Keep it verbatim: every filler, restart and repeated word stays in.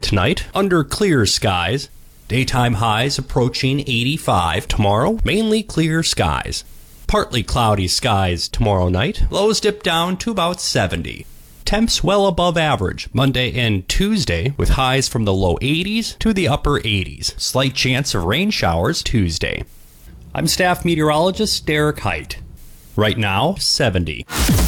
tonight, under clear skies. Daytime highs approaching eighty-five. Tomorrow, mainly clear skies. Partly cloudy skies tomorrow night. Lows dip down to about seventy. Temps well above average Monday and Tuesday, with highs from the low eighties to the upper eighties. Slight chance of rain showers Tuesday. I'm staff meteorologist Derek Height. Right now, seventy.